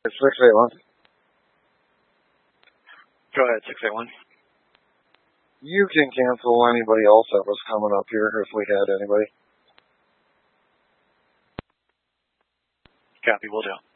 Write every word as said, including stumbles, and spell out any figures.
six eight one. Go ahead, six eight one. You can cancel anybody else that was coming up here if we had anybody. Copy, will do.